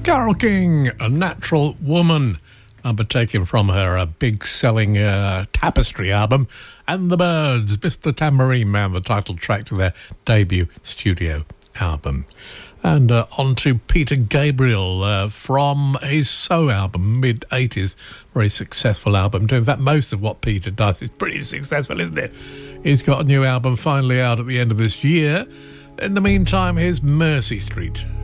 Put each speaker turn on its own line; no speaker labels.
Carole King, A Natural Woman, number taken from her big selling Tapestry album, and The Byrds, Mr. Tambourine Man, the title track to their debut studio album. And on to Peter Gabriel from his So album, mid-80s, very successful album. In fact, most of what Peter does is pretty successful, isn't it? He's got a new album finally out at the end of this year. In the meantime, here's Mercy Street.